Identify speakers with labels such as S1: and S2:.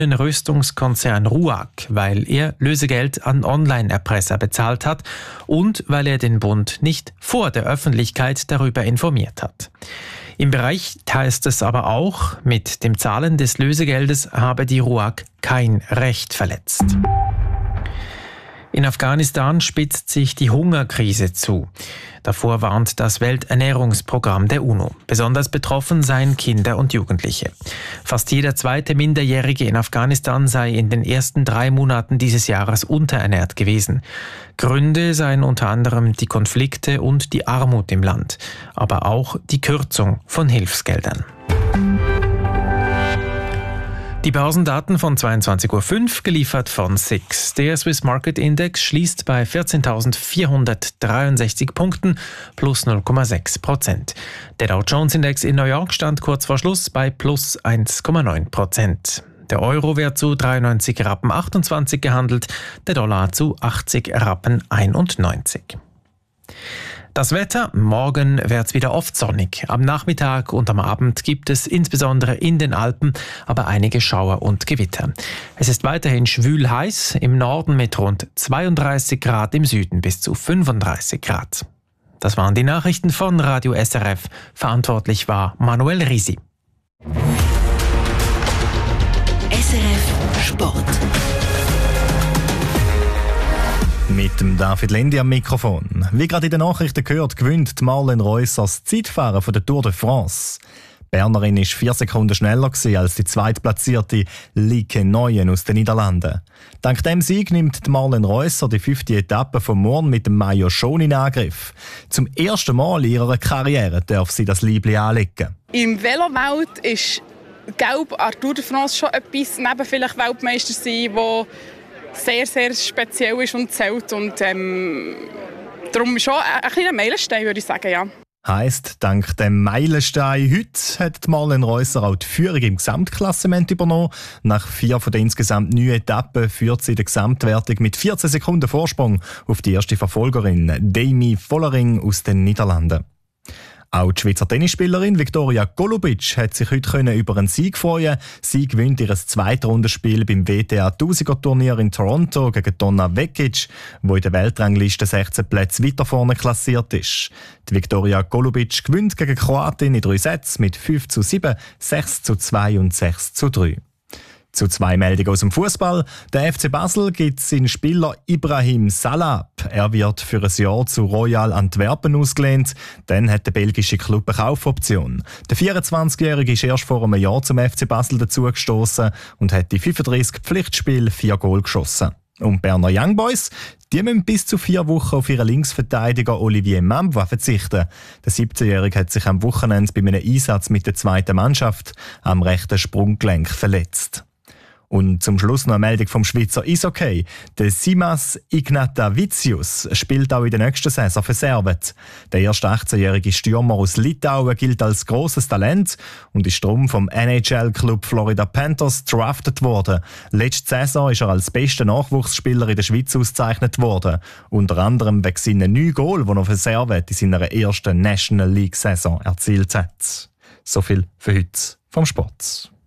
S1: den Rüstungskonzern RUAG, weil er Lösegeld an Online-Erpresser bezahlt hat und weil er den Bund nicht vor der Öffentlichkeit darüber informiert hat. Im Bereich heißt es aber auch, mit dem Zahlen des Lösegeldes habe die RUAG kein Recht verletzt. In Afghanistan spitzt sich die Hungerkrise zu. Davor warnt das Welternährungsprogramm der UNO. Besonders betroffen seien Kinder und Jugendliche. Fast jeder zweite Minderjährige in Afghanistan sei in den ersten 3 Monaten dieses Jahres unterernährt gewesen. Gründe seien unter anderem die Konflikte und die Armut im Land, aber auch die Kürzung von Hilfsgeldern. Die Börsendaten von 22.05 Uhr geliefert von SIX. Der Swiss Market Index schließt bei 14.463 Punkten plus 0,6%. Der Dow Jones Index in New York stand kurz vor Schluss bei plus 1,9%. Der Euro wird zu 93,28 Rappen gehandelt, der Dollar zu 80,91 Rappen. Das Wetter: Morgen wird es wieder oft sonnig. Am Nachmittag und am Abend gibt es insbesondere in den Alpen aber einige Schauer und Gewitter. Es ist weiterhin schwül heiß, im Norden mit rund 32 Grad, im Süden bis zu 35 Grad. Das waren die Nachrichten von Radio SRF. Verantwortlich war Manuel Risi.
S2: SRF Sport.
S3: Mit dem David Lendi am Mikrofon. Wie gerade in den Nachrichten gehört, gewinnt Marlene Reusser das Zeitfahren von der Tour de France. Die Bernerin war 4 Sekunden schneller als die zweitplatzierte Lieke Neuen aus den Niederlanden. Dank dem Sieg nimmt Marlene Reusser die 5. Etappe von morgen mit dem Maillot Jaune in Angriff. Zum ersten Mal in ihrer Karriere darf sie das Liebli anlegen.
S4: Im Velowelt ist Gelb an der Tour de France schon etwas, neben vielleicht Weltmeister sein, wo sehr, sehr speziell ist und zählt. Und darum schon ein kleiner Meilenstein, würde ich sagen, ja.
S3: Heisst, dank dem Meilenstein heute hat Marlene Reusser auch die Führung im Gesamtklassement übernommen. Nach 4 von den insgesamt 9 Etappen führt sie die Gesamtwertung mit 14 Sekunden Vorsprung auf die erste Verfolgerin, Demi Vollering aus den Niederlanden. Auch die Schweizer Tennisspielerin Viktoria Golubic hat sich heute über einen Sieg freuen. Sie gewinnt ihr Zweitrundenspiel beim WTA 1000er Turnier in Toronto gegen Donna Vekic, wo in der Weltrangliste 16 Plätze weiter vorne klassiert ist. Die Viktoria Golubic gewinnt gegen Kroatin in 3 Sätzen mit 5:7, 6:2 und 6:3. Zu 2 Meldungen aus dem Fußball. Der FC Basel gibt seinen Spieler Ibrahim Salah ab. Er wird für ein Jahr zu Royal Antwerpen ausgelehnt. Dann hat der belgische Club eine Kaufoption. Der 24-Jährige ist erst vor einem Jahr zum FC Basel dazugestoßen und hat in 35 Pflichtspielen 4 Goal geschossen. Und Berner Young Boys, die müssen bis zu 4 Wochen auf ihren Linksverteidiger Olivier Mambwa verzichten. Der 17-Jährige hat sich am Wochenende bei einem Einsatz mit der 2. Mannschaft am rechten Sprunggelenk verletzt. Und zum Schluss noch eine Meldung vom Schweizer Eishockey. Der Simas Ignatavicius spielt auch in der nächsten Saison für Servet. Der erste 18-jährige Stürmer aus Litauen gilt als grosses Talent und ist darum vom NHL-Club Florida Panthers drafted worden. Letzte Saison ist er als bester Nachwuchsspieler in der Schweiz ausgezeichnet worden. Unter anderem wegen seiner 9 Goal, die er für Servet in seiner ersten National League-Saison erzielt hat. So viel für heute vom Sport.